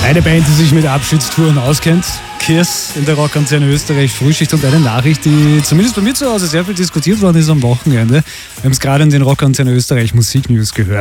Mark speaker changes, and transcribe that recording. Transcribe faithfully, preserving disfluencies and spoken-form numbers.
Speaker 1: Eine Band, die sich mit Abschiedstouren auskennt. Kiss in der Rockantenne Österreich Frühschicht und eine Nachricht, die zumindest bei mir zu Hause sehr viel diskutiert worden ist am Wochenende. Wir haben es gerade in den Rockantenne Österreich Musiknews gehört.